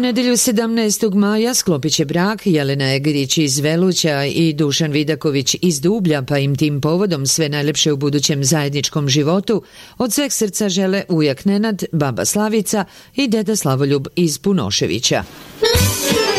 nedjelju 17. maja sklopit će brak Jelena Egerić iz Veluća i Dušan Vidaković iz Dublja, pa im tim povodom sve najlepše u budućem zajedničkom životu od sveg srca žele ujak Nenad, baba Slavica i deda Slavoljub iz Punoševića.